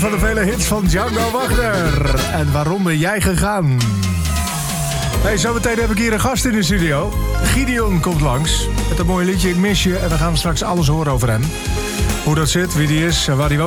van de vele hits van Django Wagner. En waarom ben jij gegaan? Hey, zometeen heb ik hier een gast in de studio. Gideon komt langs met een mooi liedje Ik mis je. En we gaan straks alles horen over hem. Hoe dat zit, wie die is en waar hij woont.